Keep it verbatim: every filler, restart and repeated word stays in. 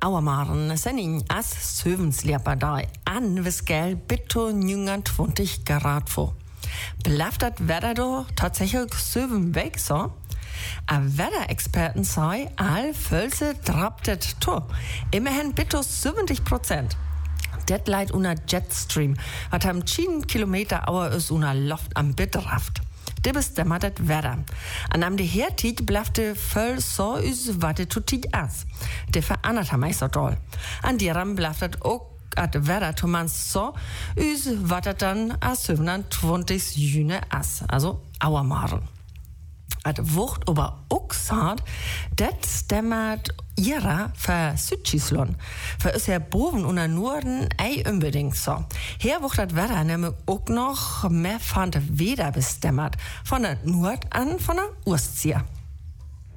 Auermaren sind in as Sövensleper da an Wiskell bitto neunundzwanzig Grad vor. Bleibt das Wetter doch tatsächlich Söven weg so? A Wetterexperten sei, all Völse draptet to. Immerhin bitto siebzig Prozent. Det leid una Jetstream, wat ham zehn Kilometer auer is una Luft am Bedraft. Dibes dämmert det Wetter. An am de Hertit blafte voll so is wat de tutit as. De verandert ham ei so doll. An dieram blaftet ook at Wetter tomans so is wat het dann a siebenundzwanzig June as. Also Auermaren. At Wucht ober Uxhard, det dämmert ihrer für Südschieslon. Für ist ja boven und Norden ei unbedingt so. Hier wucht das Wetter nämlich auch noch mehr von der Weder besdämmert. Von der Nord an von der Ostsee.